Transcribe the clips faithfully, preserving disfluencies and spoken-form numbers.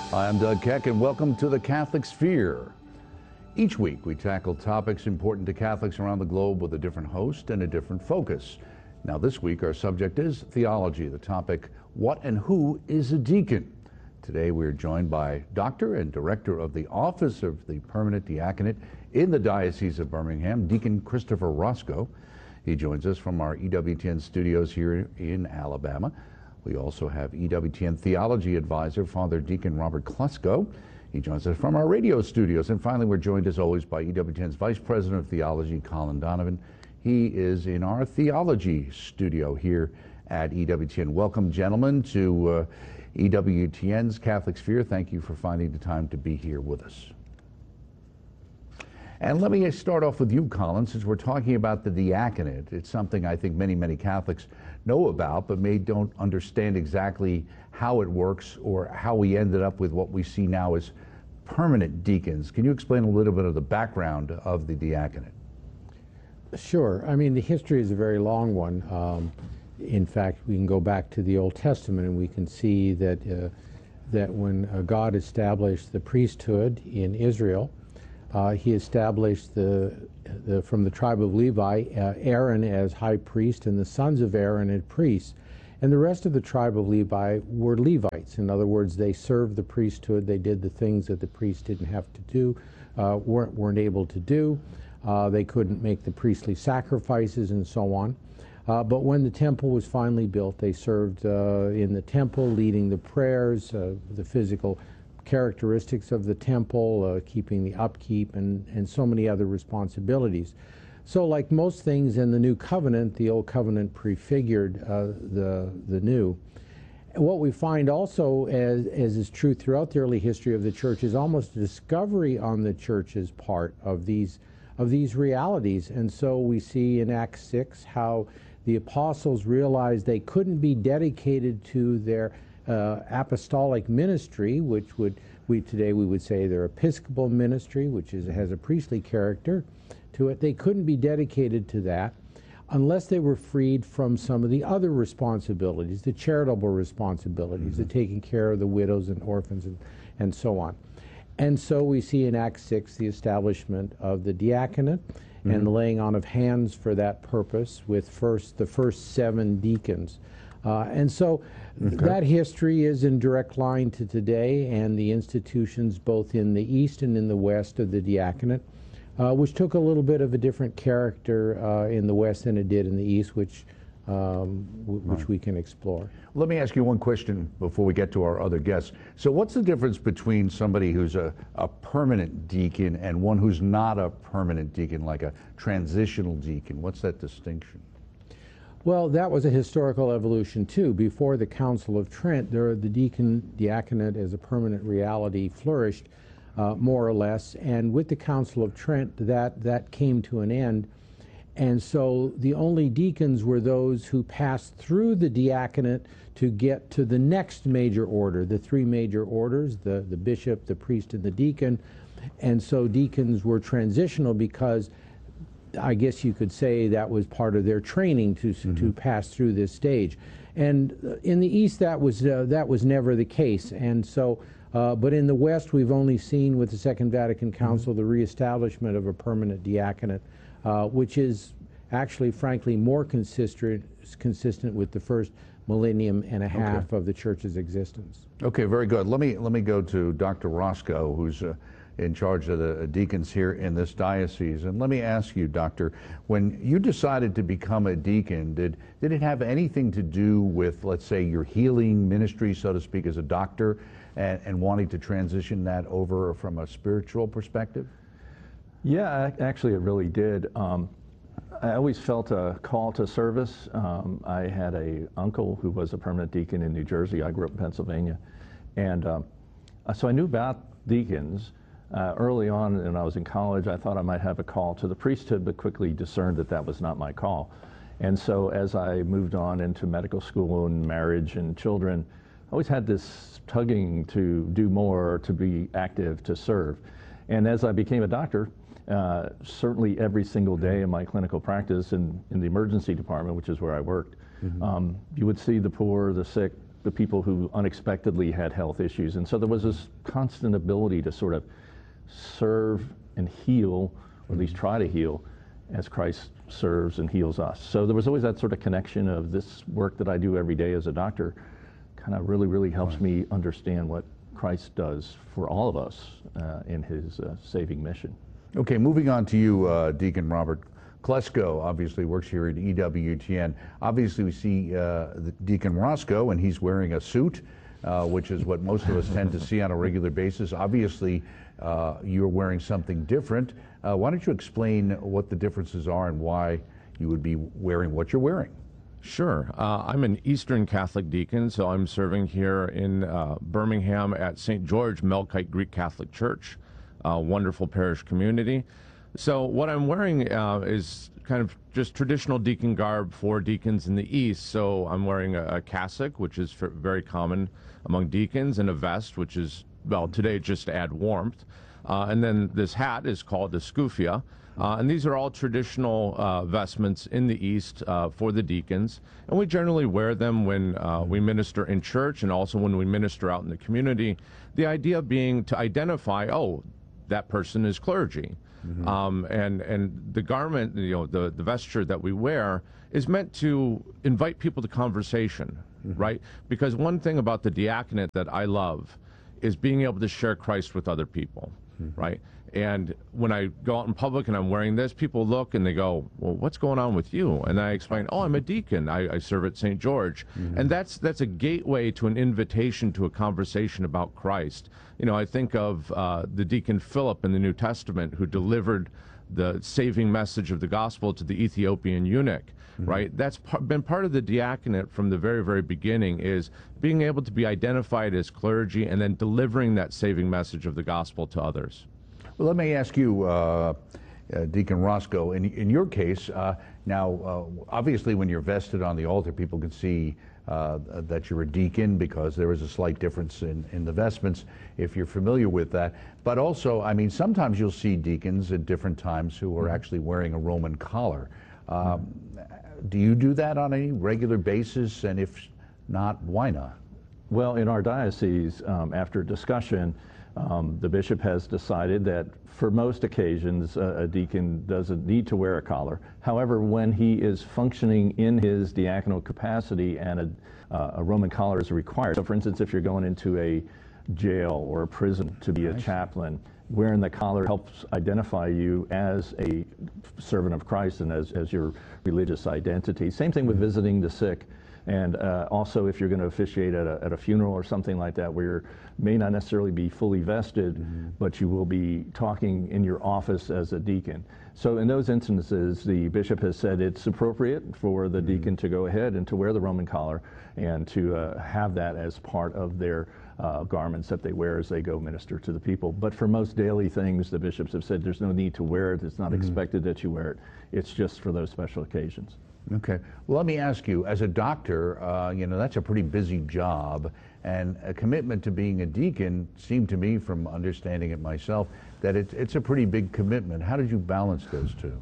Hi, I'm Doug Keck, and welcome to the Catholic Sphere. Each week, we tackle topics important to Catholics around the globe with a different host and a different focus. Now, this week, our subject is theology, the topic, what and who is a deacon? Today, we're joined by Doctor and Director of the Office of the Permanent Diaconate in the Diocese of Birmingham, Deacon Christopher Roscoe. He joins us from our E W T N studios here in Alabama. We also have E W T N Theology Advisor, Father Deacon Robert Klusko. He joins us from our radio studios. And finally, we're joined as always by E W T N's Vice President of Theology, Colin Donovan. He is in our theology studio here at E W T N. Welcome, gentlemen, to uh, E W T N's Catholic Sphere. Thank you for finding the time to be here with us. And let me start off with you, Colin, since we're talking about the diaconate. It's something I think many, many Catholics know about, but may don't understand exactly how it works or how we ended up with what we see now as permanent deacons. Can you explain a little bit of the background of the diaconate? Sure. I mean, the history is a very long one. Um, in fact, we can go back to the Old Testament and we can see that, uh, that when uh, God established the priesthood in Israel, Uh, he established the, the from the tribe of Levi, uh, Aaron as high priest and the sons of Aaron as priests. And the rest of the tribe of Levi were Levites. In other words, they served the priesthood. They did the things that the priest didn't have to do, uh, weren't, weren't able to do. Uh, they couldn't make the priestly sacrifices and so on. Uh, but when the temple was finally built, they served uh, in the temple, leading the prayers, uh, the physical characteristics of the temple, uh, keeping the upkeep, and, and so many other responsibilities. So like most things in the New Covenant, the Old Covenant prefigured uh, the, the New. And what we find also, as, as is true throughout the early history of the Church, is almost a discovery on the Church's part of these, of these realities. And so we see in Acts six how the apostles realized they couldn't be dedicated to their Uh, apostolic ministry, which would we today we would say their episcopal ministry, which is has a priestly character to it. They couldn't be dedicated to that unless they were freed from some of the other responsibilities, the charitable responsibilities, mm-hmm. the taking care of the widows and orphans and, and so on. And so we see in Acts six the establishment of the diaconate mm-hmm. and the laying on of hands for that purpose with first the first seven deacons. Uh, and so okay. that history is in direct line to today and the institutions both in the East and in the West of the diaconate, uh, which took a little bit of a different character uh, in the West than it did in the East, which, um, w which right. we can explore. Let me ask you one question before we get to our other guests. So what's the difference between somebody who's a, a permanent deacon and one who's not a permanent deacon, like a transitional deacon? What's that distinction? Well, that was a historical evolution too. Before the Council of Trent, there, the deacon diaconate as a permanent reality flourished, uh, more or less. And with the Council of Trent, that that came to an end. And so the only deacons were those who passed through the diaconate to get to the next major order, the three major orders: the the bishop, the priest, and the deacon. And so deacons were transitional because I guess you could say that was part of their training to mm-hmm. to pass through this stage. And in the East, that was uh, that was never the case. And so, uh, but in the West, we've only seen with the Second Vatican Council mm-hmm. the reestablishment of a permanent diaconate, uh, which is actually, frankly, more consistent consistent with the first millennium and a half okay. of the Church's existence. Okay, very good. Let me let me go to Doctor Roscoe, who's Uh, in charge of the deacons here in this diocese. And let me ask you, Doctor, when you decided to become a deacon, did, did it have anything to do with, let's say, your healing ministry, so to speak, as a doctor, and, and wanting to transition that over from a spiritual perspective? Yeah, actually it really did. Um, I always felt a call to service. Um, I had a uncle who was a permanent deacon in New Jersey. I grew up in Pennsylvania. And um, so I knew about deacons. Uh, early on when I was in college, I thought I might have a call to the priesthood, but quickly discerned that that was not my call. And so as I moved on into medical school and marriage and children, I always had this tugging to do more, to be active, to serve. And as I became a doctor, uh, certainly every single day in my clinical practice in, in the emergency department, which is where I worked, mm-hmm. um, you would see the poor, the sick, the people who unexpectedly had health issues. And so there was this constant ability to sort of serve and heal, or at least try to heal, as Christ serves and heals us. So there was always that sort of connection of this work that I do every day as a doctor kind of really, really helps Right. me understand what Christ does for all of us uh, in his uh, saving mission. Okay, moving on to you, uh, Deacon Robert. Klesko obviously works here at E W T N. Obviously, we see uh, the Deacon Roscoe, and he's wearing a suit, uh, which is what most of us tend to see on a regular basis. Obviously, uh, you're wearing something different. Uh, why don't you explain what the differences are and why you would be wearing what you're wearing? Sure. Uh, I'm an Eastern Catholic deacon, so I'm serving here in uh, Birmingham at Saint George Melkite Greek Catholic Church, a wonderful parish community. So what I'm wearing uh, is kind of just traditional deacon garb for deacons in the East. So I'm wearing a, a cassock, which is for, very common among deacons, and a vest, which is, well, today just to add warmth. Uh, and then this hat is called a scuffia. Uh, and these are all traditional uh, vestments in the East uh, for the deacons. And we generally wear them when uh, we minister in church and also when we minister out in the community. The idea being to identify, oh, that person is clergy. Mm-hmm. um, and, and the garment, you know, the, the vesture that we wear is meant to invite people to conversation, mm-hmm. right? Because one thing about the diaconate that I love is being able to share Christ with other people, mm-hmm. right? And when I go out in public and I'm wearing this, people look and they go, well, what's going on with you? And I explain, oh, I'm a deacon. I, I serve at Saint George. Mm-hmm. And that's that's a gateway to an invitation to a conversation about Christ. You know, I think of uh, the deacon Philip in the New Testament who delivered the saving message of the gospel to the Ethiopian eunuch, mm-hmm. right? That's par- been part of the diaconate from the very, very beginning, is being able to be identified as clergy and then delivering that saving message of the gospel to others. Well, let me ask you, uh, uh, Deacon Roscoe, in, in your case, uh, now, uh, obviously when you're vested on the altar, people can see uh, that you're a deacon because there is a slight difference in, in the vestments, if you're familiar with that. But also, I mean, sometimes you'll see deacons at different times who are mm-hmm. actually wearing a Roman collar. Um, mm-hmm. Do you do that on a regular basis? And if not, why not? Well, in our diocese, um, after discussion, Um, the bishop has decided that for most occasions uh, a deacon doesn't need to wear a collar. However, when he is functioning in his diaconal capacity and a, uh, a Roman collar is required, so for instance, if you're going into a jail or a prison to be a chaplain, wearing the collar helps identify you as a servant of Christ and as, as your religious identity. Same thing with visiting the sick. And uh, also, if you're going to officiate at a, at a funeral or something like that, where you may not necessarily be fully vested, mm-hmm. but you will be talking in your office as a deacon. So in those instances, the bishop has said it's appropriate for the mm-hmm. deacon to go ahead and to wear the Roman collar and to uh, have that as part of their uh, garments that they wear as they go minister to the people. But for most daily things, the bishops have said there's no need to wear it. It's not mm-hmm. expected that you wear it. It's just for those special occasions. Okay. Well, let me ask you, as a doctor, uh, you know, that's a pretty busy job, and a commitment to being a deacon seemed to me, from understanding it myself, that it, it's a pretty big commitment. How did you balance those two?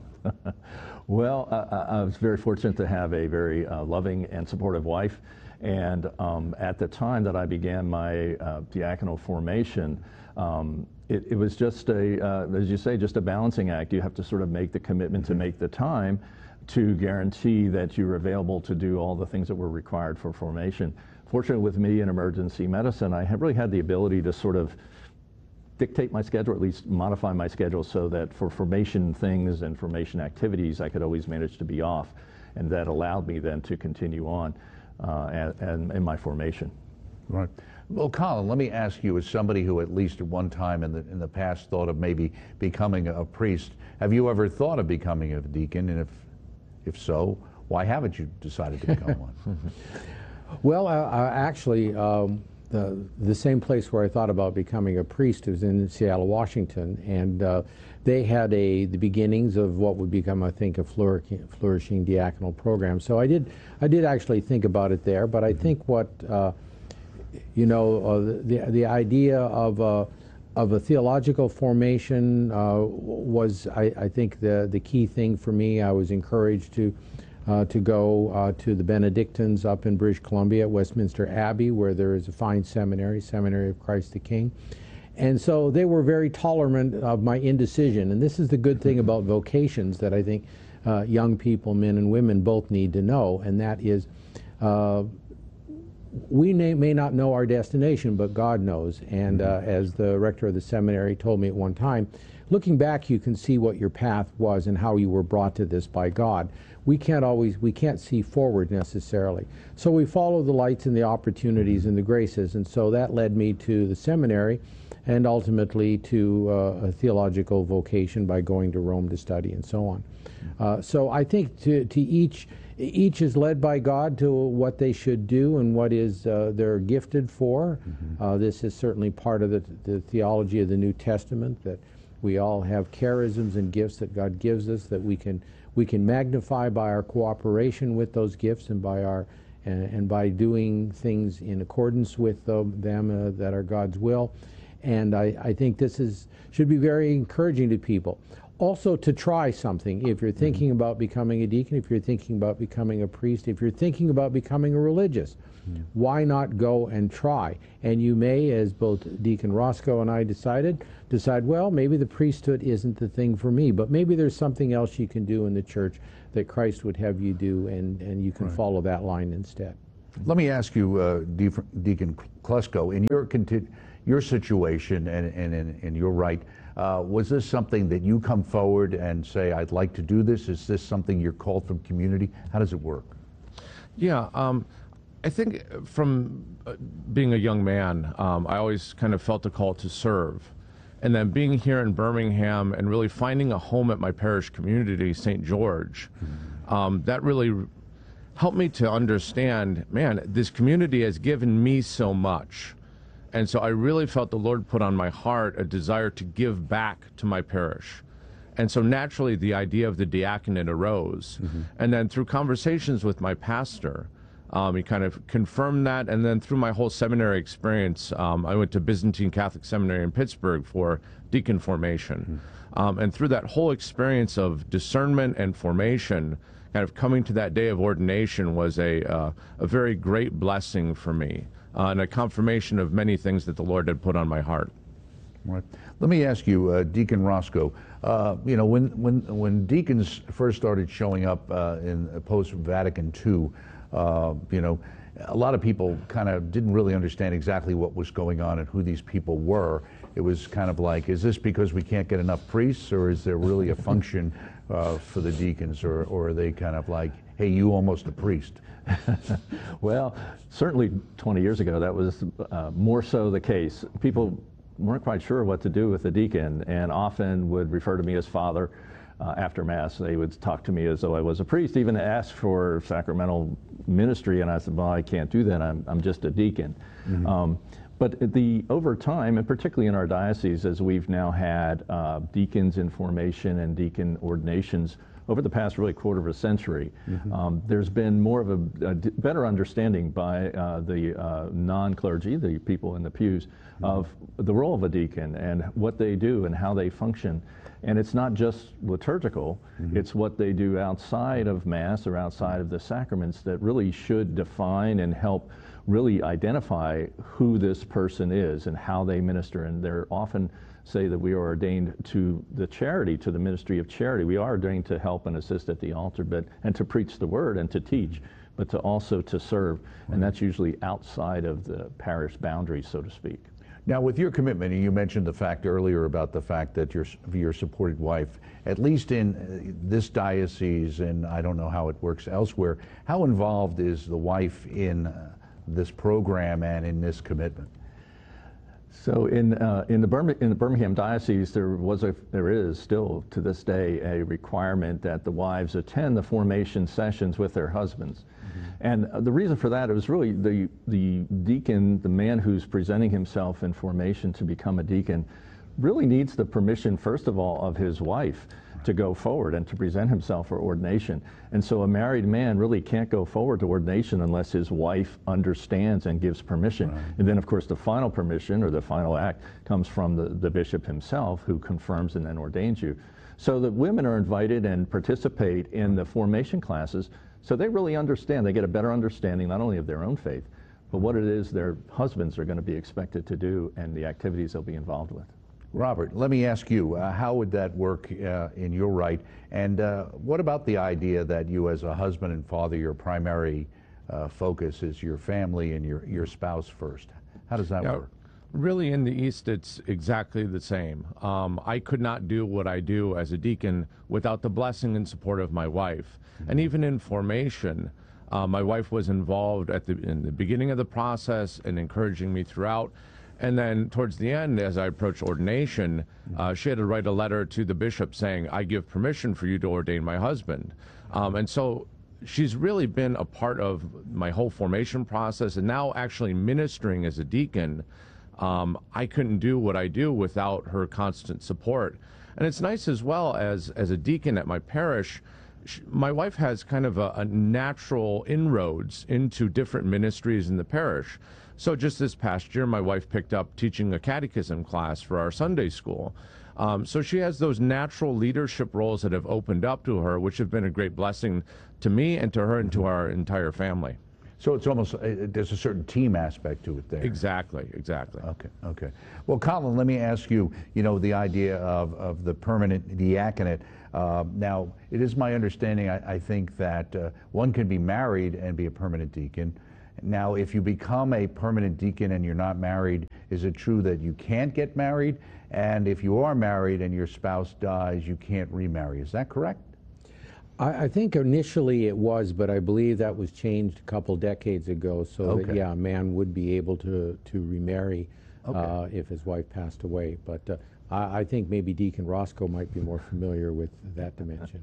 Well, I, I was very fortunate to have a very uh, loving and supportive wife, and um, at the time that I began my uh, diaconal formation, um, it, it was just a, uh, as you say, just a balancing act. You have to sort of make the commitment mm-hmm. to make the time to guarantee that you're available to do all the things that were required for formation. Fortunately with me in emergency medicine, I have really had the ability to sort of dictate my schedule, at least modify my schedule, so that for formation things and formation activities, I could always manage to be off. And that allowed me then to continue on uh, and, and in my formation. Right. Well, Colin, let me ask you, as somebody who at least at one time in the in the past thought of maybe becoming a priest, have you ever thought of becoming a deacon? And if If so, why haven't you decided to become one? Well, uh, uh, actually, um, the, the same place where I thought about becoming a priest was in Seattle, Washington, and uh, they had a the beginnings of what would become, I think, a flourishing, flourishing diaconal program. So I did, I did actually think about it there. But I think what, uh, you know, uh, the the idea of uh, of a theological formation uh, was, I, I think, the the key thing for me. I was encouraged to uh, to go uh, to the Benedictines up in British Columbia at Westminster Abbey, where there is a fine seminary, Seminary of Christ the King. And so they were very tolerant of my indecision. And this is the good thing about vocations that I think uh, young people, men and women, both need to know, and that is uh, we may, may not know our destination, but God knows. And uh, as the rector of the seminary told me at one time, looking back, you can see what your path was and how you were brought to this by God. We can't always, we can't see forward necessarily. So we follow the lights and the opportunities and the graces. And so that led me to the seminary and ultimately to uh, a theological vocation by going to Rome to study and so on. Uh, so I think to, to each, each is led by God to what they should do and what is uh, they're gifted for. Mm-hmm. uh, this is certainly part of the, the theology of the New Testament, that we all have charisms and gifts that God gives us that we can we can magnify by our cooperation with those gifts and by our and, and by doing things in accordance with them, them uh, that are God's will. And I, I think this is should be very encouraging to people. Also, to try something. If you're thinking about becoming a deacon, if you're thinking about becoming a priest, if you're thinking about becoming a religious, mm-hmm. why not go and try? And you may, as both Deacon Roscoe and I decided, decide, well, maybe the priesthood isn't the thing for me, but maybe there's something else you can do in the church that Christ would have you do, and, and you can right. follow that line instead. Let me ask you, uh, Deacon Klusko, in your conti- your situation, and, and, and, and you're right, Uh, was this something that you come forward and say, I'd like to do this? Is this something you're called from community? How does it work? Yeah, um, I think from uh, being a young man, um, I always kind of felt a call to serve. And then being here in Birmingham and really finding a home at my parish community, Saint George, mm-hmm. um, that really helped me to understand, man, this community has given me so much. And so I really felt the Lord put on my heart a desire to give back to my parish. And so naturally the idea of the diaconate arose. Mm-hmm. And then through conversations with my pastor, um, he kind of confirmed that. And then through my whole seminary experience, um, I went to Byzantine Catholic Seminary in Pittsburgh for deacon formation. Mm-hmm. Um, and through that whole experience of discernment and formation, kind of coming to that day of ordination was a, uh, a very great blessing for me. Uh, and a confirmation of many things that the Lord had put on my heart. Right. Let me ask you, uh, Deacon Roscoe, uh, you know, when, when, when deacons first started showing up uh, in post-Vatican Two, uh, you know, a lot of people kind of didn't really understand exactly what was going on and who these people were. It was kind of like, is this because we can't get enough priests, or is there really a function uh, for the deacons, or, or are they kind of like, hey, you almost a priest? Well, certainly twenty years ago, that was uh, more so the case. People weren't quite sure what to do with the deacon, and often would refer to me as father uh, after Mass. They would talk to me as though I was a priest, even ask for sacramental ministry, and I said, well, I can't do that. I'm, I'm just a deacon. Mm-hmm. Um, But the over time, and particularly in our diocese, as we've now had uh, deacons in formation and deacon ordinations over the past really quarter of a century, mm-hmm. um, there's been more of a, a d- better understanding by uh, the uh, non-clergy, the people in the pews, mm-hmm. of the role of a deacon and what they do and how they function. And it's not just liturgical, mm-hmm. it's what they do outside of Mass or outside of the sacraments that really should define and help really identify who this person is and how they minister. And they're often say that we are ordained to the charity, to the ministry of charity. We are ordained to help and assist at the altar, but and to preach the word and to teach, but to also to serve. And that's usually outside of the parish boundaries, so to speak. Now, with your commitment, and you mentioned the fact earlier about the fact that your your supported wife, at least in this diocese, and I don't know how it works elsewhere, how involved is the wife in uh, this program and in this commitment? So in uh, in the Birmingham, in the Birmingham diocese, there was a there is still to this day a requirement that the wives attend the formation sessions with their husbands, mm-hmm. and uh, the reason for that is really the the deacon, the man who's presenting himself in formation to become a deacon, really needs the permission, first of all, of his wife to go forward and to present himself for ordination. And so a married man really can't go forward to ordination unless his wife understands and gives permission. Right. And then, of course, the final permission or the final act comes from the, the bishop himself, who confirms and then ordains you. So that women are invited and participate in the formation classes So they really understand, they get a better understanding not only of their own faith, but what it is their husbands are going to be expected to do and the activities they'll be involved with. Robert, let me ask you, uh, how would that work uh, in your right? And uh, what about the idea that you as a husband and father, your primary uh, focus is your family and your, your spouse first? How does that Yeah, work? really, in the East, it's exactly the same. Um, I could not do what I do as a deacon without the blessing and support of my wife. Mm-hmm. And even in formation, uh, my wife was involved at the, in the beginning of the process and encouraging me throughout. And then towards the end, as I approached ordination, uh, she had to write a letter to the bishop saying, I give permission for you to ordain my husband. Um, and so she's really been a part of my whole formation process, and now actually ministering as a deacon. Um, I couldn't do what I do without her constant support. And it's nice as well as, as a deacon at my parish, sh- my wife has kind of a, a natural inroads into different ministries in the parish. So just this past year, my wife picked up teaching a catechism class for our Sunday school. Um, so she has those natural leadership roles that have opened up to her, which have been a great blessing to me and to her and to our entire family. So it's almost, uh, there's a certain team aspect to it there. Exactly, exactly. Okay, okay. Well, Colin, let me ask you, you know, the idea of, of the permanent diaconate. Uh, now, it is my understanding, I, I think, that uh, one can be married and be a permanent deacon. Now, if you become a permanent deacon and you're not married, is it true that you can't get married? And if you are married and your spouse dies, you can't remarry. Is that correct? I, I think initially it was, but I believe that was changed a couple decades ago, so Okay. that, yeah, a man would be able to, to remarry Okay. uh, if his wife passed away. But uh, I, I think maybe Deacon Roscoe might be more familiar with that dimension.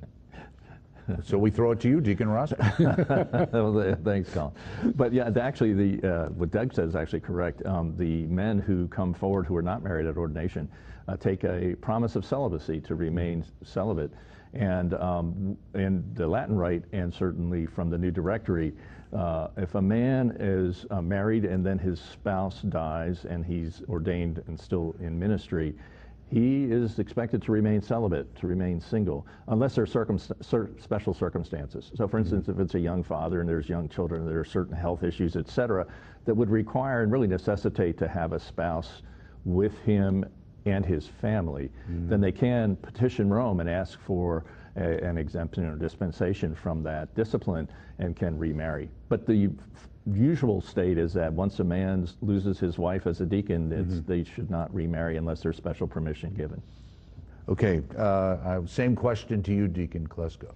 So we throw it to you, Deacon Roscoe. Well, thanks, Colin. But yeah, the- actually, the uh, what Doug says is actually correct. Um, the men who come forward who are not married at ordination uh, take a promise of celibacy to remain celibate. And um, in the Latin Rite, and certainly from the New Directory, uh, if a man is uh, married and then his spouse dies and he's ordained and still in ministry, he is expected to remain celibate, to remain single, unless there are circumst- cer- special circumstances. So, for instance, if it's a young father and there's young children, there are certain health issues, et cetera, that would require and really necessitate to have a spouse with him and his family, mm-hmm. then they can petition Rome and ask for a, an exemption or dispensation from that discipline and can remarry. But the usual state is that once a man loses his wife as a deacon, it's, mm-hmm. they should not remarry unless there's special permission given. Okay, uh, same question to you, Deacon Klesko.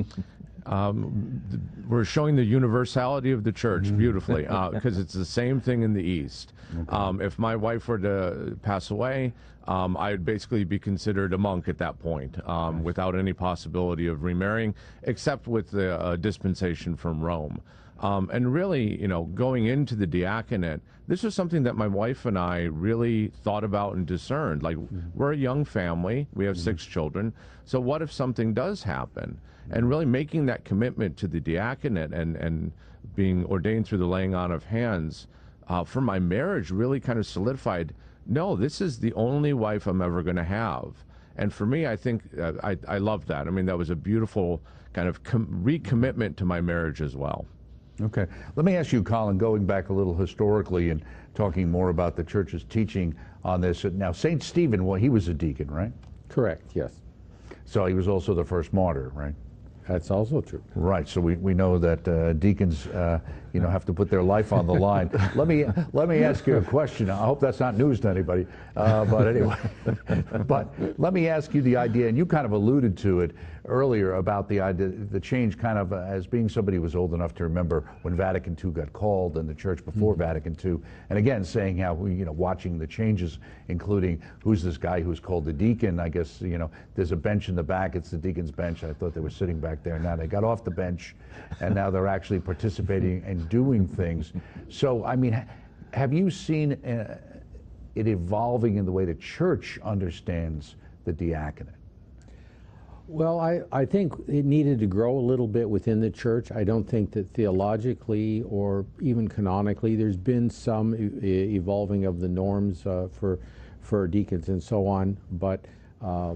Um, th- we're showing the universality of the church beautifully, because uh, it's the same thing in the East. Okay. Um, if my wife were to pass away, um, I'd basically be considered a monk at that point, um, nice. Without any possibility of remarrying, except with the uh, dispensation from Rome. Um, and really, you know, going into the diaconate, this was something that my wife and I really thought about and discerned. Like, mm-hmm. we're a young family, we have mm-hmm. six children, so what if something does happen? Mm-hmm. And really making that commitment to the diaconate and, and being ordained through the laying on of hands uh, for my marriage really kind of solidified, no, this is the only wife I'm ever going to have. And for me, I think uh, I, I loved that. I mean, that was a beautiful kind of com- recommitment to my marriage as well. Okay. Let me ask you, Colin, going back a little historically and talking more about the church's teaching on this. Now, Saint Stephen, well, he was a deacon, right? Correct, yes. So he was also the first martyr, right? That's also true. Right. So we, we know that uh, deacons, uh, you know, have to put their life on the line. let me let me ask you a question. I hope that's not news to anybody. Uh, but anyway, but let me ask you the idea, and you kind of alluded to it earlier about the idea, the change kind of uh, as being somebody who was old enough to remember when Vatican Two got called and the church before mm-hmm. Vatican Two, and again saying how we, you know, watching the changes, including who's this guy who's called the deacon. I guess, you know, there's a bench in the back. It's the deacon's bench. I thought they were sitting back there. Now they got off the bench, and now they're actually participating and doing things. So, I mean, have you seen uh, it evolving in the way the church understands the diaconate? Well, I, I think it needed to grow a little bit within the church. I don't think that theologically or even canonically there's been some e- evolving of the norms uh, for for deacons and so on, but um,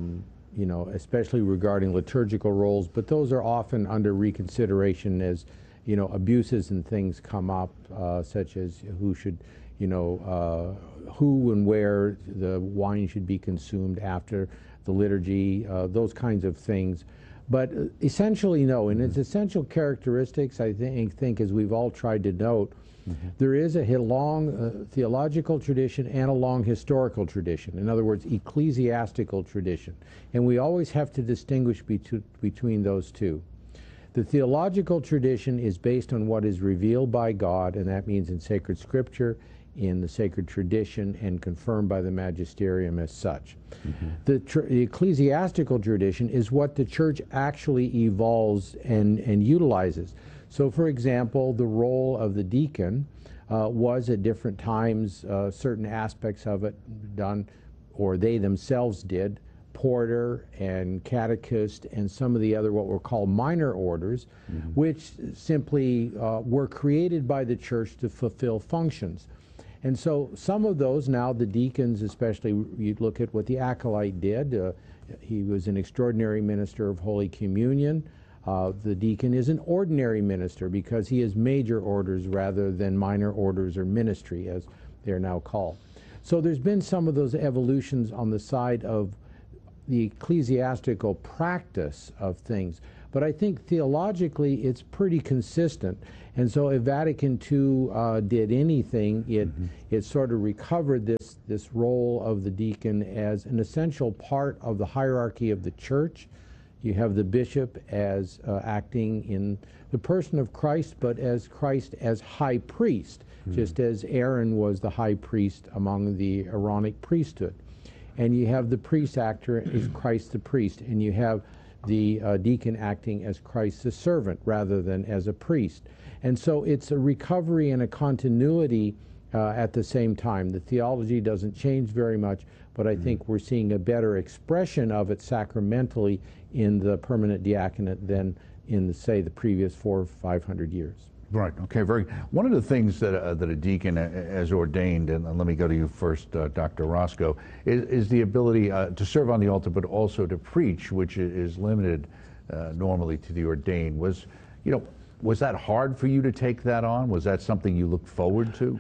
you know, especially regarding liturgical roles, but those are often under reconsideration as, you know, abuses and things come up, uh, such as who should, you know, uh, who and where the wine should be consumed after the liturgy, uh, those kinds of things. But essentially, no. In its essential characteristics, I think, think as we've all tried to note, mm-hmm. there is a long uh, theological tradition and a long historical tradition. In other words, ecclesiastical tradition. And we always have to distinguish between between those two. The theological tradition is based on what is revealed by God, and that means in sacred scripture, in the sacred tradition, and confirmed by the magisterium as such. Mm-hmm. The, tr the ecclesiastical tradition is what the church actually evolves and, and utilizes. So, for example, the role of the deacon uh, was at different times, uh, certain aspects of it done, or they themselves did, porter and catechist and some of the other what were called minor orders, mm-hmm. which simply uh, were created by the church to fulfill functions. And so some of those now, the deacons especially, you look at what the acolyte did. Uh, he was an extraordinary minister of Holy Communion. Uh, the deacon is an ordinary minister because he is major orders rather than minor orders or ministry, as they're now called. So there's been some of those evolutions on the side of the ecclesiastical practice of things. But I think theologically it's pretty consistent. And so if Vatican two uh, did anything, it, mm-hmm. it sort of recovered this, this role of the deacon as an essential part of the hierarchy of the church. You have the bishop as uh, acting in the person of Christ, but as Christ as high priest, mm-hmm. just as Aaron was the high priest among the Aaronic priesthood. And you have the priest actor as Christ the priest, and you have the uh, deacon acting as Christ the servant rather than as a priest. And so it's a recovery and a continuity uh, at the same time. The theology doesn't change very much, but I mm-hmm. think we're seeing a better expression of it sacramentally in the permanent diaconate than in, the, say, the previous four or five hundred years. Right. Okay. Very. One of the things that uh, that a deacon uh, has ordained, and let me go to you first, uh, Doctor Roscoe, is, is the ability uh, to serve on the altar, but also to preach, which is limited uh, normally to the ordained. Was, you know, was that hard for you to take that on? Was that something you looked forward to?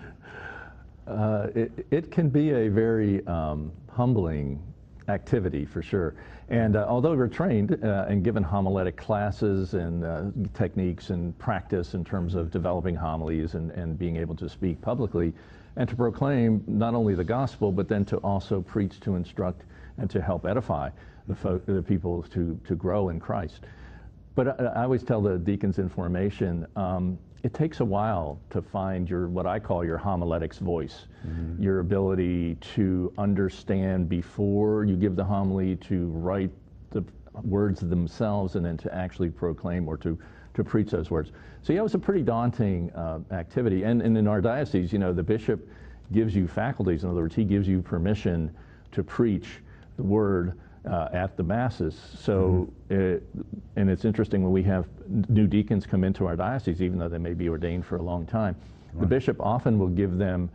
Uh, it, it can be a very um, humbling activity for sure. And uh, although we're trained uh, and given homiletic classes and uh, techniques and practice in terms of developing homilies and, and being able to speak publicly and to proclaim not only the gospel, but then to also preach, to instruct, and to help edify the, folk, the people to, to grow in Christ. But I, I always tell the deacons in formation, um, it takes a while to find your, what I call your homiletics voice, mm-hmm. your ability to understand before you give the homily, to write the words themselves, and then to actually proclaim or to, to preach those words. So yeah, it was a pretty daunting uh, activity. And, and in our diocese, you know, the bishop gives you faculties. In other words, he gives you permission to preach the word Uh, at the masses. So, mm-hmm. it, and it's interesting when we have new deacons come into our diocese, even though they may be ordained for a long time, right. the bishop often will give them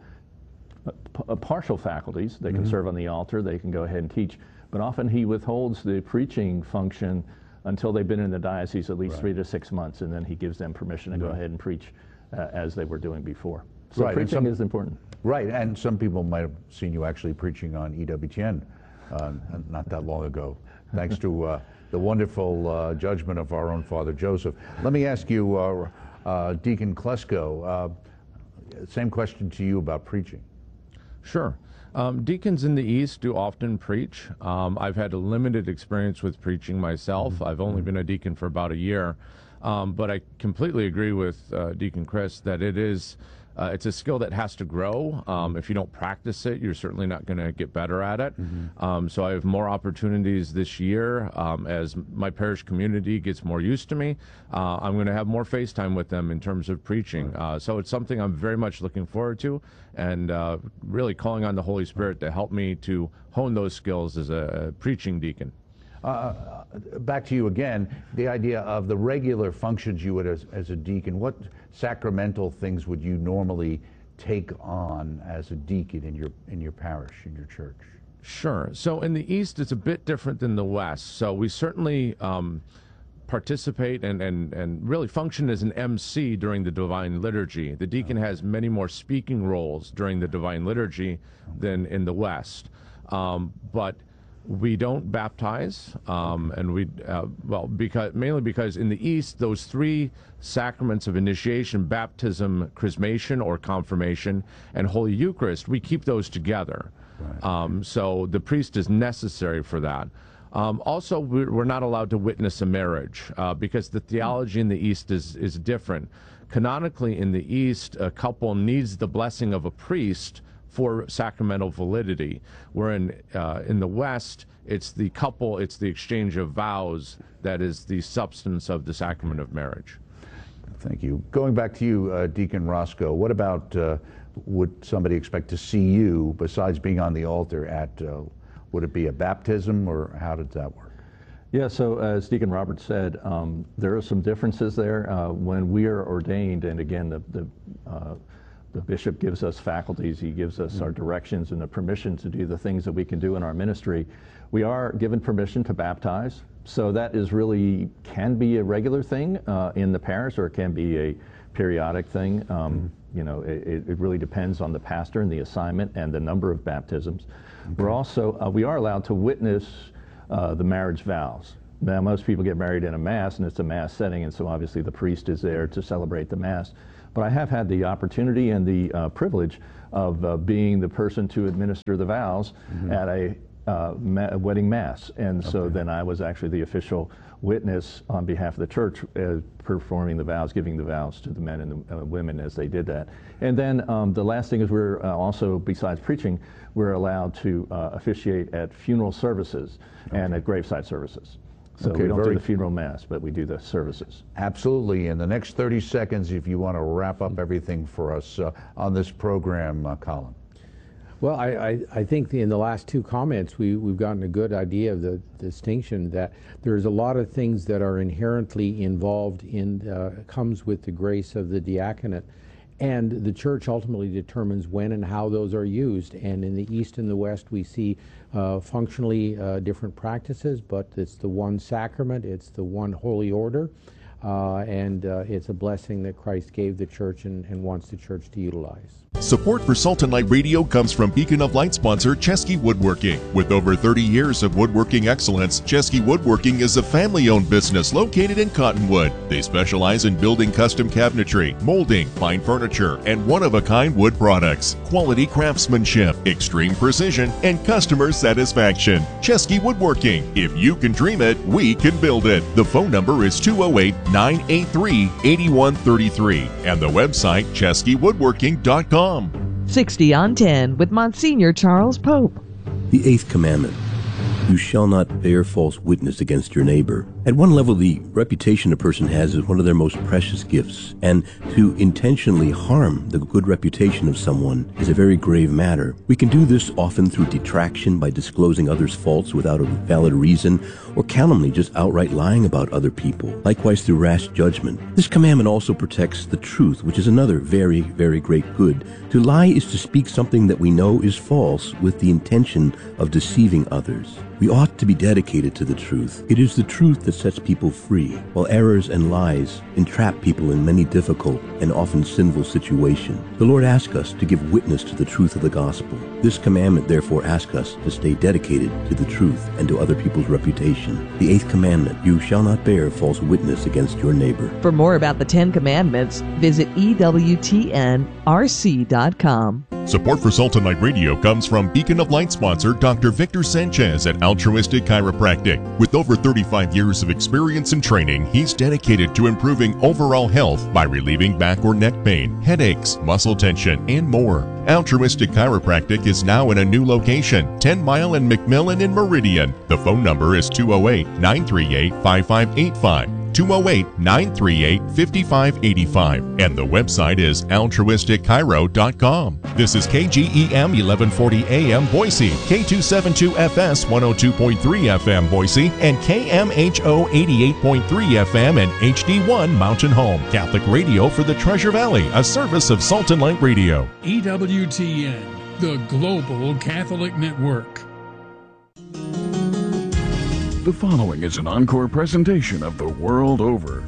a, a partial faculties. They can mm-hmm. serve on the altar, they can go ahead and teach, but often he withholds the preaching function until they've been in the diocese at least right. three to six months, and then he gives them permission to mm-hmm. go ahead and preach uh, as they were doing before. So right. preaching some, is important. Right, and some people might have seen you actually preaching on E W T N. Uh, not that long ago, thanks to uh, the wonderful uh, judgment of our own Father Joseph. Let me ask you, uh, uh, Deacon Klesko, uh, same question to you about preaching. Sure. Um, deacons in the East do often preach. Um, I've had a limited experience with preaching myself. Mm-hmm. I've only been a deacon for about a year. Um, but I completely agree with uh, Deacon Chris that it is Uh, it's a skill that has to grow. Um, if you don't practice it, you're certainly not going to get better at it. Mm-hmm. um, so I have more opportunities this year um, as my parish community gets more used to me. Uh, I'm going to have more FaceTime with them in terms of preaching. Uh, so it's something I'm very much looking forward to, and uh, really calling on the Holy Spirit to help me to hone those skills as a preaching deacon. Uh, back to you again, the idea of the regular functions you would as, as a deacon. What sacramental things would you normally take on as a deacon in your in your parish, in your church? Sure. So in the East, it's a bit different than the West. So we certainly um, participate and, and, and really function as an M C during the Divine Liturgy. The deacon has many more speaking roles during the Divine Liturgy than in the West. Um, but we don't baptize, um, and we, uh, well, because mainly because in the East, those three sacraments of initiation, baptism, chrismation or confirmation, and Holy Eucharist, we keep those together. Right. Um, so the priest is necessary for that. Um, also, we're not allowed to witness a marriage uh, because the theology in the East is, is different. Canonically, in the East, a couple needs the blessing of a priest for sacramental validity, where in, uh, in the West, it's the couple, it's the exchange of vows that is the substance of the sacrament of marriage. Thank you. Going back to you, uh, Deacon Roscoe, what about, uh, would somebody expect to see you, besides being on the altar, at, uh, would it be a baptism, or how did that work? Yeah, so as Deacon Robert said, um, there are some differences there. Uh, when we are ordained, and again, the, the uh, The bishop gives us faculties, he gives us our directions and the permission to do the things that we can do in our ministry. We are given permission to baptize, so that is really, can be a regular thing uh, in the parish, or it can be a periodic thing. Um, mm-hmm. You know, it, it really depends on the pastor and the assignment and the number of baptisms. Okay. We're also, uh, we are allowed to witness uh, the marriage vows. Now, most people get married in a mass, and it's a mass setting, and so obviously the priest is there to celebrate the mass. But I have had the opportunity and the uh, privilege of uh, being the person to administer the vows mm-hmm. at a, uh, ma wedding mass. And so okay. then I was actually the official witness on behalf of the church, uh, performing the vows, giving the vows to the men and the uh, women as they did that. And then um, the last thing is we're uh, also, besides preaching, we're allowed to uh, officiate at funeral services okay. and at graveside services. So okay, we don't do the funeral mass, but we do the services. Absolutely. In the next thirty seconds, if you want to wrap up everything for us uh, on this program, uh, Colin. Well, I, I, I think the, in the last two comments, we, we've gotten a good idea of the distinction that there's a lot of things that are inherently involved in, uh, comes with the grace of the diaconate. And the church ultimately determines when and how those are used. And in the East and the West, we see uh, functionally uh, different practices, but it's the one sacrament, it's the one holy order, uh, and uh, it's a blessing that Christ gave the church and, and wants the church to utilize. Support for Salt and Light Radio comes from Beacon of Light sponsor Chesky Woodworking. With over thirty years of woodworking excellence, Chesky Woodworking is a family-owned business located in Cottonwood. They specialize in building custom cabinetry, molding, fine furniture, and one-of-a-kind wood products. Quality craftsmanship, extreme precision, and customer satisfaction. Chesky Woodworking. If you can dream it, we can build it. The phone number is two oh eight, nine eight three, eight one three three and the website chesky woodworking dot com. sixty on ten with Monsignor Charles Pope. The eighth commandment. You shall not bear false witness against your neighbor. At one level, the reputation a person has is one of their most precious gifts, and to intentionally harm the good reputation of someone is a very grave matter. We can do this often through detraction by disclosing others' faults without a valid reason, or calumny, just outright lying about other people. Likewise, through rash judgment. This commandment also protects the truth, which is another very, very great good. To lie is to speak something that we know is false with the intention of deceiving others. We ought to be dedicated to the truth. It is the truth that sets people free, while errors and lies entrap people in many difficult and often sinful situations. The Lord asks us to give witness to the truth of the gospel. This commandment therefore asks us to stay dedicated to the truth and to other people's reputation. The eighth commandment, you shall not bear false witness against your neighbor. For more about the Ten Commandments, visit E W T N R C dot com. Support for Salt and Light Radio comes from Beacon of Light sponsor Doctor Victor Sanchez at Altruistic Chiropractic. With over thirty-five years of experience and training, he's dedicated to improving overall health by relieving back or neck pain, headaches, muscle tension, and more. Altruistic Chiropractic is now in a new location, ten mile and McMillan in Meridian. The phone number is two oh eight, nine three eight, five five eight five. two oh eight, nine three eight, five five eight five, and the website is altruistic chiro dot com. This is K G E M eleven forty A M Boise, K two seventy-two F S one oh two point three F M Boise, and K M H O eighty-eight point three F M and H D one Mountain Home. Catholic radio for the Treasure Valley, a service of Salt and Light Radio. E W T N, the Global Catholic Network. The following is an encore presentation of The World Over.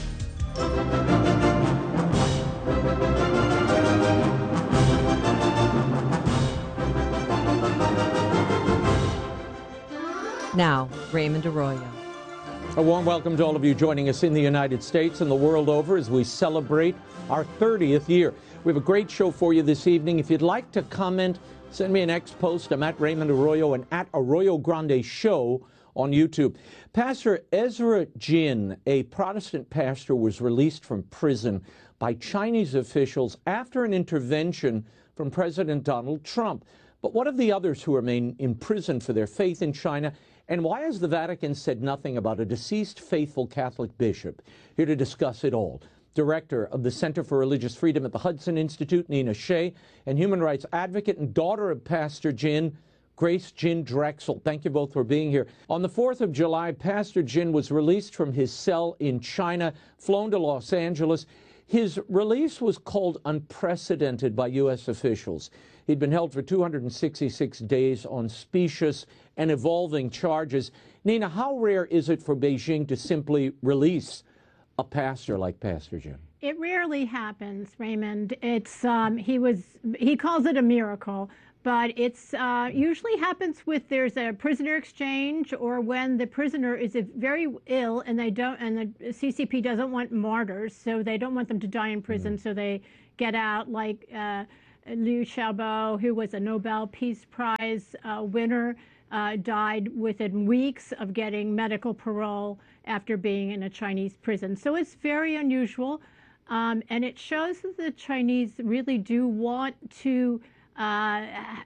Now, Raymond Arroyo. A warm welcome to all of you joining us in the United States and the world over as we celebrate our thirtieth year. We have a great show for you this evening. If you'd like to comment, send me an X post. I'm at Raymond Arroyo and at Arroyo Grande Show on YouTube. Pastor Ezra Jin, a Protestant pastor, was released from prison by Chinese officials after an intervention from President Donald Trump. But what of the others who remain in prison for their faith in China? And why has the Vatican said nothing about a deceased faithful Catholic bishop? Here to discuss it all, Director of the Center for Religious Freedom at the Hudson Institute, Nina Shea, and human rights advocate and daughter of Pastor Jin, Grace Jin Drexel. Thank you both for being here. On the fourth of July, Pastor Jin was released from his cell in China, flown to Los Angeles. His release was called unprecedented by U S officials. He'd been held for two hundred sixty-six days on specious and evolving charges. Nina, how rare is it for Beijing to simply release a pastor like Pastor Jin? It rarely happens, Raymond. It's um, he was he calls it a miracle. But it's uh, usually happens with there's a prisoner exchange or when the prisoner is very ill and they don't and the C C P doesn't want martyrs, so they don't want them to die in prison, mm. so they get out, like uh, Liu Xiaobo, who was a Nobel Peace Prize uh, winner, uh, died within weeks of getting medical parole after being in a Chinese prison. So it's very unusual, um, and it shows that the Chinese really do want to Uh,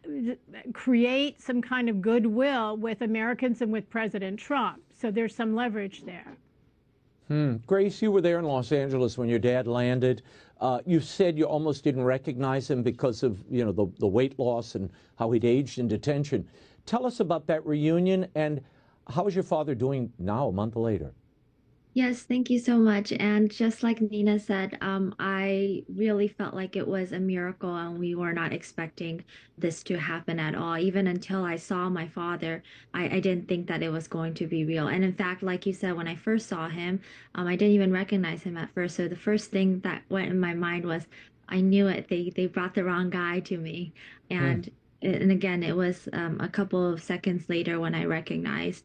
create some kind of goodwill with Americans and with President Trump. So there's some leverage there. Hmm. Grace, you were there in Los Angeles when your dad landed. Uh, you said you almost didn't recognize him because of, you know, the, the weight loss and how he'd aged in detention. Tell us about that reunion, and how is your father doing now, a month later? Yes, thank you so much. And just like Nina said, um, I really felt like it was a miracle and we were not expecting this to happen at all. Even until I saw my father, I, I didn't think that it was going to be real. And in fact, like you said, when I first saw him, um, I didn't even recognize him at first. So the first thing that went in my mind was, I knew it. They, they brought the wrong guy to me. And, mm. and again, it was um, a couple of seconds later when I recognized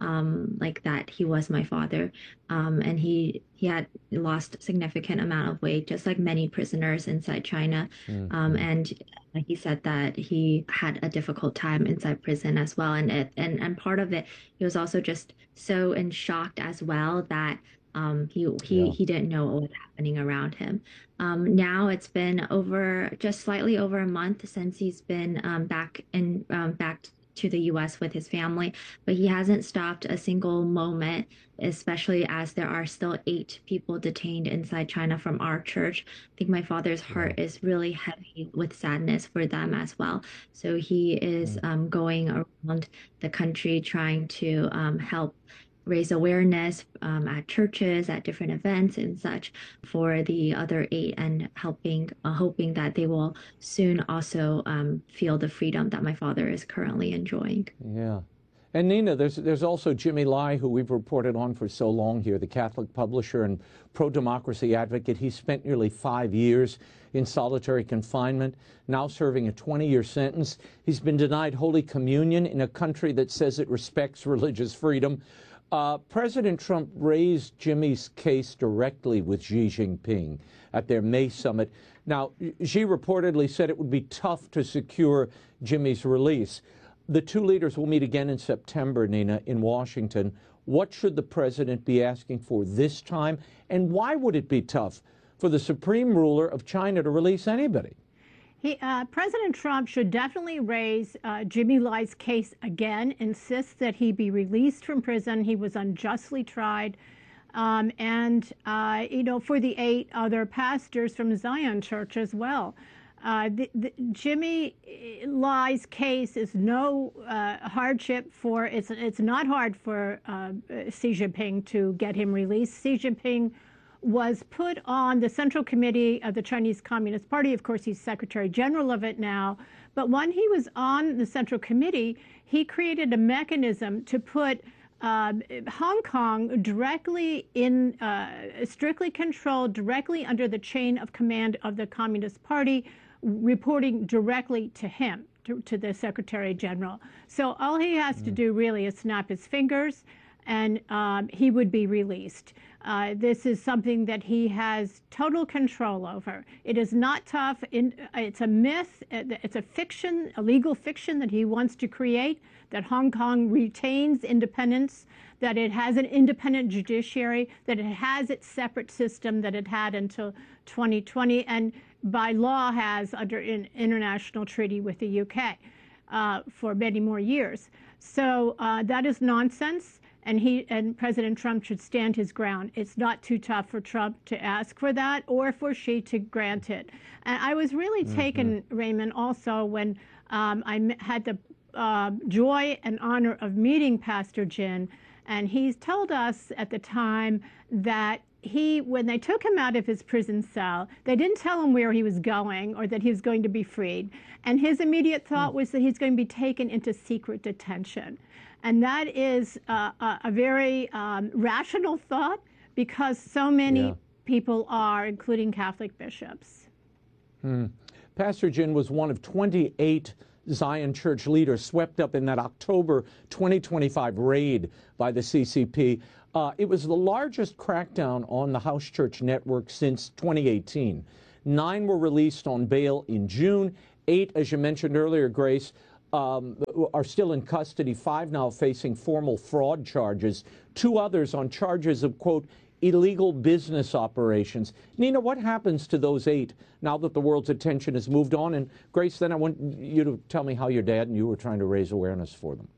um like that he was my father, um and he he had lost significant amount of weight, just like many prisoners inside China. Mm-hmm. um and he said that he had a difficult time inside prison as well, and it and and part of it, he was also just so in shock as well that um he he yeah. he didn't know what was happening around him. Um now it's been over just slightly over a month since he's been um back in um back to the U S with his family, but he hasn't stopped a single moment, especially as there are still eight people detained inside China from our church. I think my father's heart is really heavy with sadness for them as well. So he is um, going around the country trying to um, help raise awareness um, at churches, at different events and such for the other eight, and helping, uh, hoping that they will soon also um, feel the freedom that my father is currently enjoying. Yeah. And Nina, there's there's also Jimmy Lai, who we've reported on for so long here, the Catholic publisher and pro-democracy advocate. He spent nearly five years in solitary confinement, now serving a twenty-year sentence. He's been denied Holy Communion in a country that says it respects religious freedom. Uh, President Trump raised Jimmy's case directly with Xi Jinping at their May summit. Now, Xi reportedly said it would be tough to secure Jimmy's release. The two leaders will meet again in September, Nina, in Washington. What should the president be asking for this time? And why would it be tough for the supreme ruler of China to release anybody? He, uh, President Trump should definitely raise uh, Jimmy Lai's case again, insist that he be released from prison. He was unjustly tried. Um, and, uh, you know, for the eight other pastors from Zion Church as well. Uh, the, the, Jimmy Lai's case is no uh, hardship for, it's, it's not hard for uh, Xi Jinping to get him released. Xi Jinping was put on the Central Committee of the Chinese Communist Party. Of course, he's Secretary General of it now. But when he was on the Central Committee, he created a mechanism to put um, Hong Kong directly in, uh, strictly controlled, directly under the chain of command of the Communist Party, reporting directly to him, to, to the Secretary General. So all he has mm. to do really is snap his fingers, and um, he would be released. Uh, this is something that he has total control over. It is not tough. In, it's a myth. It's a fiction, a legal fiction that he wants to create, that Hong Kong retains independence, that it has an independent judiciary, that it has its separate system that it had until twenty twenty, and by law has under an international treaty with the U K uh, for many more years. So uh, that is nonsense. And he and President Trump should stand his ground. It's not too tough for Trump to ask for that or for Xi to grant it. And I was really mm-hmm. taken, Raymond, also when um, I had the uh, joy and honor of meeting Pastor Jin. And he told us at the time that he, when they took him out of his prison cell, they didn't tell him where he was going or that he was going to be freed. And his immediate thought mm. was that he's going to be taken into secret detention. And that is uh, a, a very um, rational thought, because so many yeah. people are, including Catholic bishops. Hmm. Pastor Jin was one of twenty-eight Zion Church leaders swept up in that October twenty twenty-five raid by the C C P. Uh, it was the largest crackdown on the house church network since twenty eighteen. Nine were released on bail in June. Eight, as you mentioned earlier, Grace, Um, are still in custody, five now facing formal fraud charges, two others on charges of, quote, illegal business operations. Nina, what happens to those eight now that the world's attention has moved on? And Grace, then I want you to tell me how your dad and you were trying to raise awareness for them.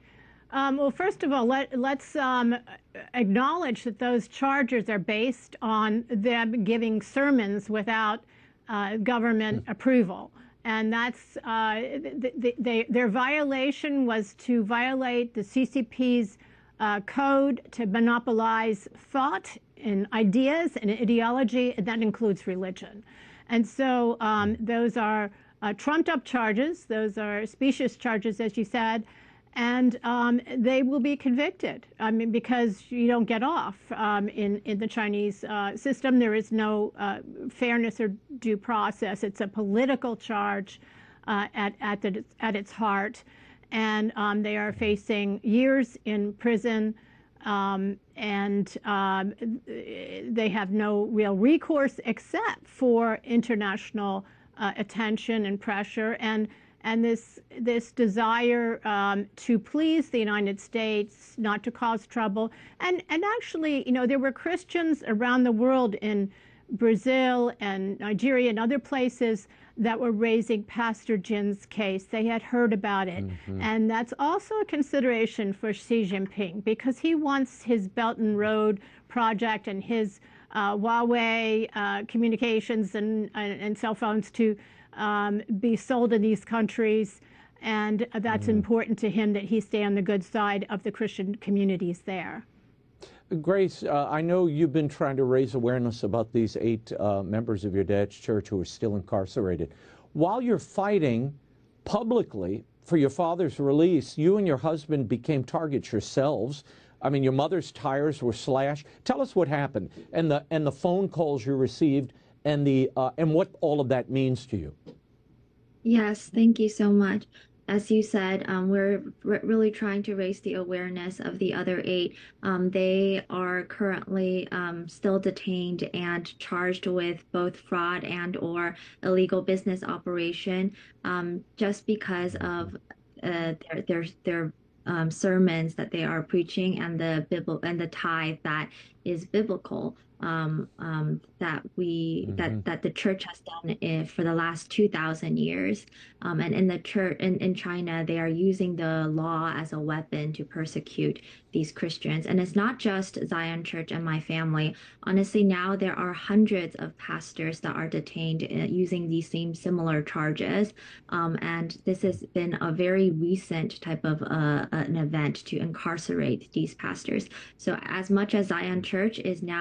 Um, well, first of all, let, let's um, acknowledge that those charges are based on them giving sermons without uh, government mm. approval. And that's, uh, the, the, their violation was to violate the C C P's uh, code to monopolize thought and ideas and ideology, and that includes religion. And so um, those are uh, trumped up charges. Those are specious charges, as you said, and um, they will be convicted. I mean, because you don't get off um, in, in the Chinese uh, system. There is no uh, fairness or due process. It's a political charge uh, at, at, the, at its heart. And um, they are facing years in prison, um, and um, they have no real recourse except for international uh, attention and pressure. And And this this desire um, to please the United States, not to cause trouble, and and actually, you know, there were Christians around the world in Brazil and Nigeria and other places that were raising Pastor Jin's case. They had heard about it, mm-hmm. and that's also a consideration for Xi Jinping, because he wants his Belt and Road project and his uh, Huawei uh, communications and, and and cell phones to Um, be sold in these countries, and that's mm. important to him that he stay on the good side of the Christian communities there. Grace, uh, I know you've been trying to raise awareness about these eight uh, members of your dad's church who are still incarcerated. While you're fighting publicly for your father's release, you and your husband became targets yourselves. I mean, your mother's tires were slashed. Tell us what happened, and the and the phone calls you received, and the uh, and what all of that means to you. Yes, thank you so much. As you said, um, we're r- really trying to raise the awareness of the other eight. Um, they are currently um, still detained and charged with both fraud and or illegal business operation, um, just because of uh, their their their um, sermons that they are preaching and the Bible and the tithe that is biblical. Um, um, that we mm-hmm. that that the church has done it for the last two thousand years, um, and in the church in, in China, they are using the law as a weapon to persecute these Christians. And it's not just Zion Church and my family. Honestly, now there are hundreds of pastors that are detained using these same similar charges, um, and this has been a very recent type of uh, an event to incarcerate these pastors. So as much as Zion Church is now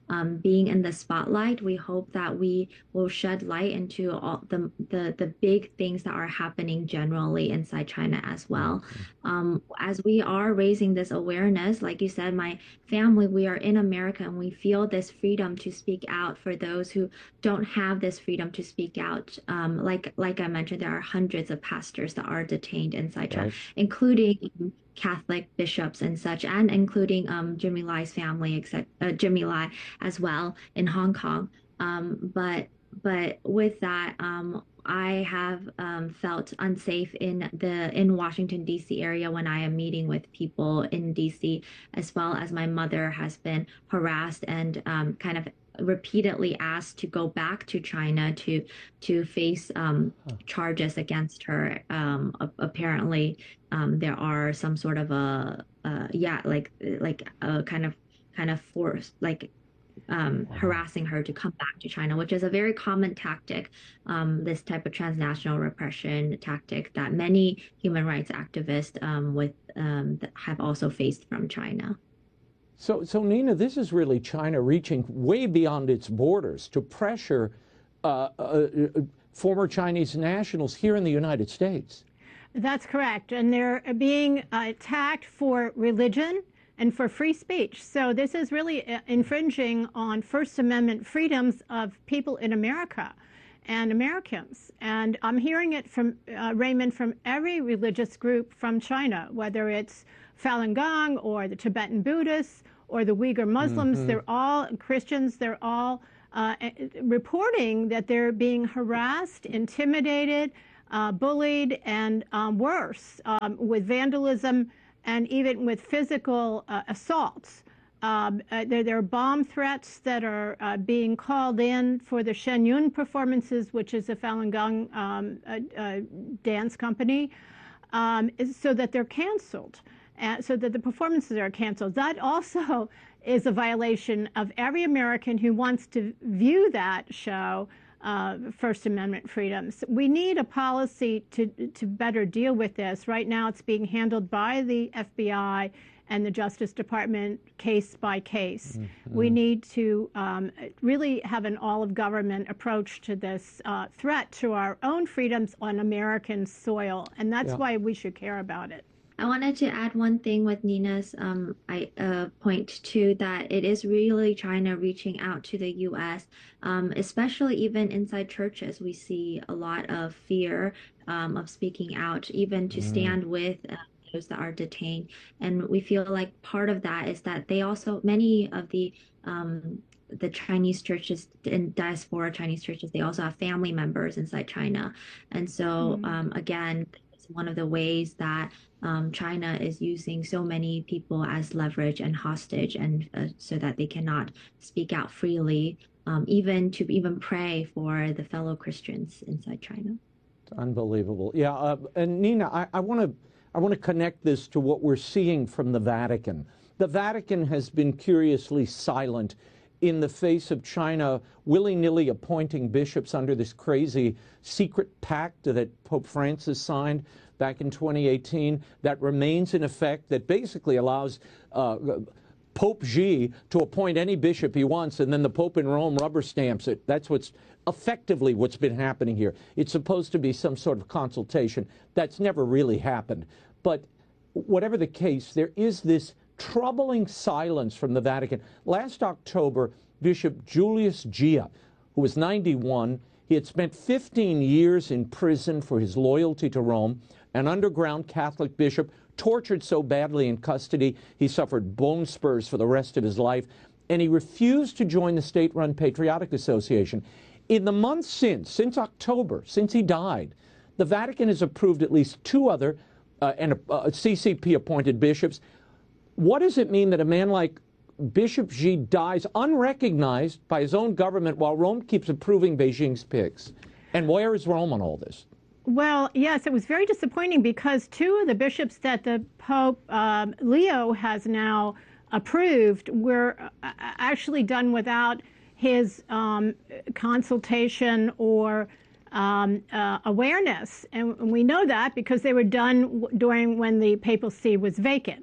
um, being in the spotlight. We hope that we will shed light into all the, the, the big things that are happening generally inside China as well. Um, as we are raising this awareness, like you said, my family, we are in America and we feel this freedom to speak out for those who don't have this freedom to speak out. Um, like, like I mentioned, there are hundreds of pastors that are detained inside China, Right. including Catholic bishops and such, and including um, Jimmy Lai's family, except uh, Jimmy Lai as well in Hong Kong. Um, but but with that, um, I have um, felt unsafe in the in Washington D C area when I am meeting with people in D C, as well as my mother has been harassed and um, kind of repeatedly asked to go back to China to to face um, charges against her. Um, apparently, um, there are some sort of a uh, yeah, like like a kind of kind of force like. Um, harassing her to come back to China, which is a very common tactic, um, this type of transnational repression tactic that many human rights activists um, with um, have also faced from China. So, so Nina, this is really China reaching way beyond its borders to pressure uh, uh, former Chinese nationals here in the United States. That's correct. And they're being uh, attacked for religion and for free speech. So this is really infringing on First Amendment freedoms of people in America and Americans. And I'm hearing it from, uh, Raymond, from every religious group from China, whether it's Falun Gong or the Tibetan Buddhists or the Uyghur Muslims. Mm-hmm. They're all Christians. They're all uh, reporting that they're being harassed, intimidated, uh, bullied, and um, worse, um, with vandalism and even with physical uh, assaults. Um, uh, there, there are bomb threats that are uh, being called in for the Shen Yun performances, which is a Falun Gong um, uh, uh, dance company, um, so that they're canceled, uh, so that the performances are canceled. That also is a violation of every American who wants to view that show. Uh, First Amendment freedoms. We need a policy to to better deal with this. Right now it's being handled by the F B I and the Justice Department case by case. Mm-hmm. We need to um, really have an all-of-government approach to this uh, threat to our own freedoms on American soil, and that's yeah. why we should care about it. I wanted to add one thing with Nina's um, I, uh, point too, that it is really China reaching out to the U S, um, especially even inside churches. We see a lot of fear um, of speaking out, even to mm. stand with uh, those that are detained. And we feel like part of that is that they also, many of the um, the Chinese churches and diaspora Chinese churches, they also have family members inside China. And so, mm. um, again, one of the ways that um, China is using so many people as leverage and hostage, and uh, so that they cannot speak out freely, um, even to even pray for the fellow Christians inside China. It's unbelievable. Yeah, uh, and Nina, I want to I want to connect this to what we're seeing from the Vatican. The Vatican has been curiously silent in the face of China willy-nilly appointing bishops under this crazy secret pact that Pope Francis signed back in twenty eighteen that remains in effect, that basically allows uh, Pope Xi to appoint any bishop he wants, and then the Pope in Rome rubber stamps it. That's what's effectively what's been happening here. It's supposed to be some sort of consultation. That's never really happened. But whatever the case, there is this troubling silence from the Vatican. Last October, Bishop Julius Gia, who was ninety-one, he had spent fifteen years in prison for his loyalty to Rome, an underground Catholic bishop, tortured so badly in custody he suffered bone spurs for the rest of his life, and he refused to join the state-run Patriotic Association. In the months since, since October, since he died, the Vatican has approved at least two other uh, and uh, C C P-appointed bishops. What does it mean that a man like Bishop Xi dies unrecognized by his own government while Rome keeps approving Beijing's picks? And where is Rome on all this? Well, yes, it was very disappointing because two of the bishops that the Pope um, Leo has now approved were actually done without his um, consultation or um, uh, awareness. And we know that because they were done during when the papal see was vacant.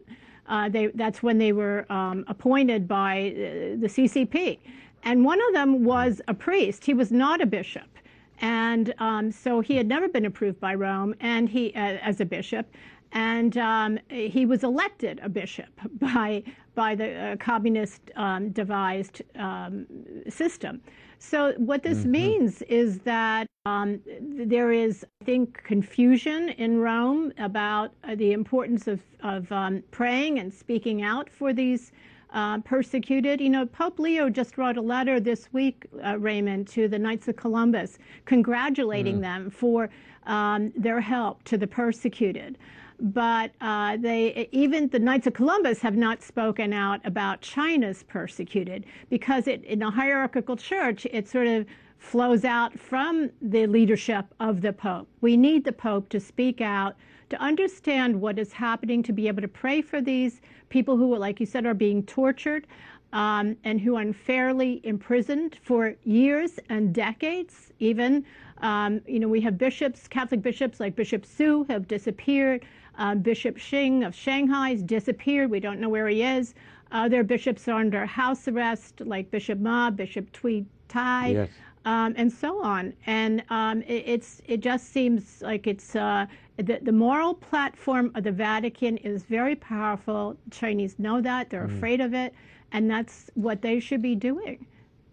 Uh, they, that's when they were um, appointed by uh, the C C P. And one of them was a priest. He was not a bishop. And um, so he had never been approved by Rome and he uh, as a bishop. And um, he was elected a bishop by, by the uh, communist um, devised um, system. So what this mm-hmm. means is that um, there is, I think, confusion in Rome about uh, the importance of, of um, praying and speaking out for these uh, persecuted. You know, Pope Leo just wrote a letter this week, uh, Raymond, to the Knights of Columbus, congratulating mm. them for um, their help to the persecuted. But uh, they, even the Knights of Columbus have not spoken out about China's persecuted, because it, in a hierarchical church, it sort of flows out from the leadership of the Pope. We need the Pope to speak out, to understand what is happening, to be able to pray for these people who, like you said, are being tortured um, and who are unfairly imprisoned for years and decades, even. Um, you know, we have bishops, Catholic bishops like Bishop Su have disappeared. Uh, Bishop Xing of Shanghai has disappeared. We don't know where he is. Other bishops are under house arrest, like Bishop Ma, Bishop Tui Tai, yes. um, and so on. And um, it, it's it just seems like it's uh, the, the moral platform of the Vatican is very powerful. Chinese know that. They're mm. afraid of it. And that's what they should be doing.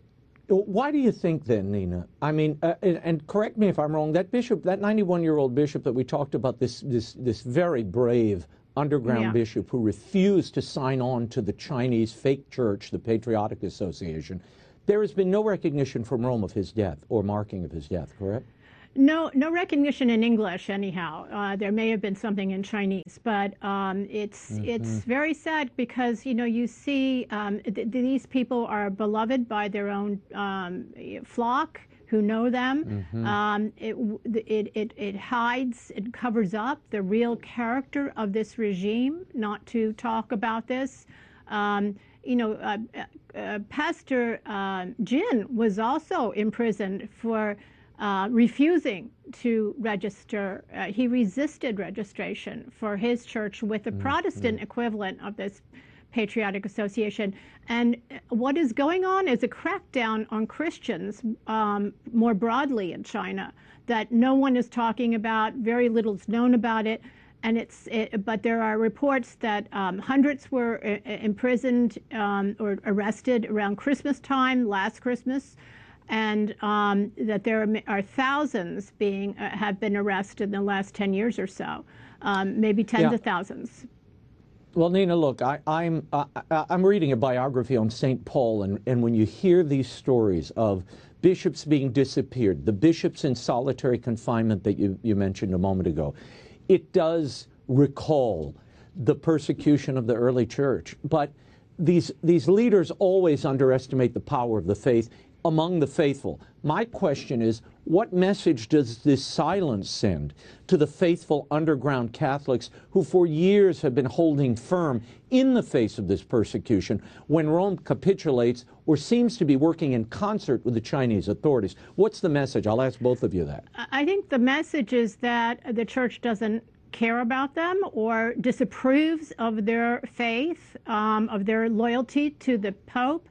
Why do you think then, Nina? I mean, uh, and, and correct me if I'm wrong, that bishop, that ninety-one-year-old bishop that we talked about, this this this very brave underground yeah. bishop who refused to sign on to the Chinese fake church, the Patriotic Association, there has been no recognition from Rome of his death or marking of his death, correct? No, no recognition in English, anyhow. Uh, there may have been something in Chinese, but um, it's mm-hmm. it's very sad because you know you see um, th these people are beloved by their own um, flock who know them. Mm-hmm. um, it, it it it hides, it covers up the real character of this regime. Not to talk about this. Um, you know, uh, uh, Pastor uh, Jin was also imprisoned for Uh, refusing to register. Uh, he resisted registration for his church with the mm-hmm. Protestant equivalent of this Patriotic Association. And what is going on is a crackdown on Christians um, more broadly in China that no one is talking about, very little is known about it. And it's, it, but there are reports that um, hundreds were uh, imprisoned um, or arrested around Christmas time, last Christmas. And um, that there are thousands being uh, have been arrested in the last ten years or so, um, maybe tens yeah. of thousands. Well, Nina, look, I, I'm uh, I'm reading a biography on Saint Paul, and, and when you hear these stories of bishops being disappeared, the bishops in solitary confinement that you, you mentioned a moment ago, it does recall the persecution of the early church. But these these leaders always underestimate the power of the faith among the faithful. My question is, what message does this silence send to the faithful underground Catholics who for years have been holding firm in the face of this persecution when Rome capitulates or seems to be working in concert with the Chinese authorities? What's the message? I'll ask both of you that. I think the message is that the church doesn't care about them or disapproves of their faith, um, of their loyalty to the Pope.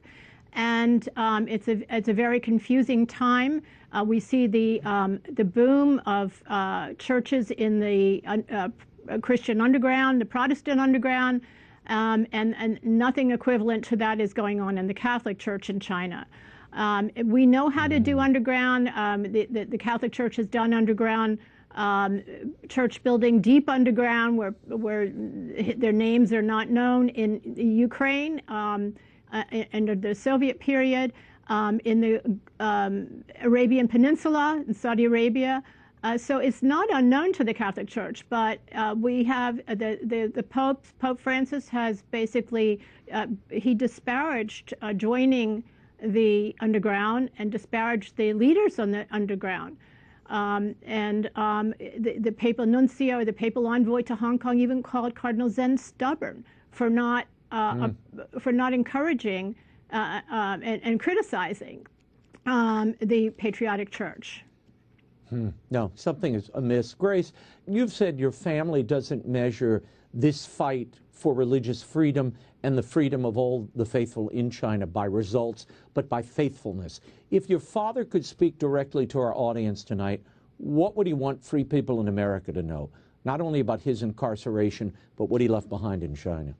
And um, it's a it's a very confusing time. Uh, we see the um, the boom of uh, churches in the uh, uh, Christian underground, the Protestant underground, um, and and nothing equivalent to that is going on in the Catholic Church in China. Um, we know how to do underground. Um, the, the the Catholic Church has done underground um, church building deep underground, where where their names are not known in Ukraine. Um, Uh, under the Soviet period, um, in the um, Arabian Peninsula, in Saudi Arabia. Uh, so it's not unknown to the Catholic Church, but uh, we have uh, the, the, the Pope, Pope Francis has basically, uh, he disparaged uh, joining the underground and disparaged the leaders on the underground. Um, and um, the, the papal nuncio, the papal envoy to Hong Kong even called Cardinal Zen stubborn for not Uh, mm. uh, for not encouraging uh, um, and, and criticizing um, the patriotic church. Hmm. No, something is amiss. Grace, you've said your family doesn't measure this fight for religious freedom and the freedom of all the faithful in China by results, but by faithfulness. If your father could speak directly to our audience tonight, what would he want free people in America to know? Not only about his incarceration, but what he left behind in China.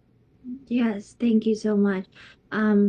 Yes, thank you so much. Um,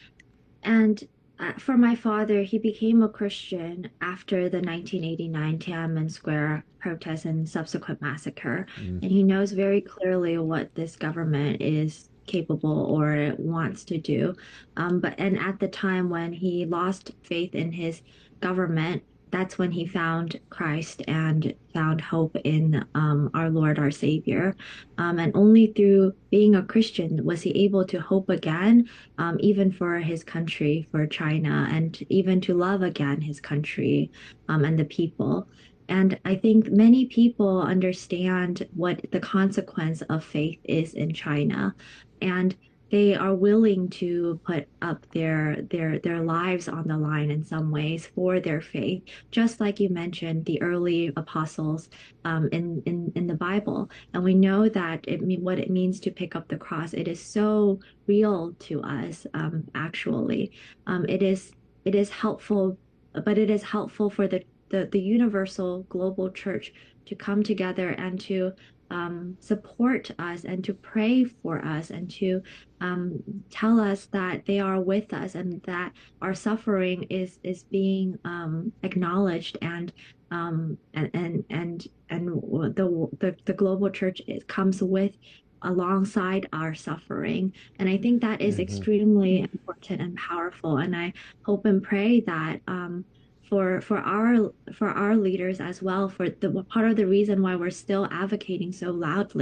and uh, for my father, he became a Christian after the nineteen eighty-nine Tiananmen Square protest and subsequent massacre. Mm. And he knows very clearly what this government is capable or wants to do. Um, but and at the time when he lost faith in his government, that's when he found Christ and found hope in um, our Lord, our Savior. Um, and only through being a Christian was he able to hope again, um, even for his country, for China, and even to love again his country um, and the people. And I think many people understand what the consequence of faith is in China. And they are willing to put up their their their lives on the line in some ways for their faith, just like you mentioned the early apostles um, in, in in the Bible. And we know that it what it means to pick up the cross. It is so real to us. Um, actually, um, it is it is helpful, but it is helpful for the the, the universal global church to come together and to Um, support us and to pray for us and to um, tell us that they are with us and that our suffering is is being um, acknowledged and um, and and and and the the, the global church is, comes with alongside our suffering. And I think that is mm-hmm. extremely important and powerful. And I hope and pray that um, for for our for our leaders as well, for the part of the reason why we're still advocating so loudly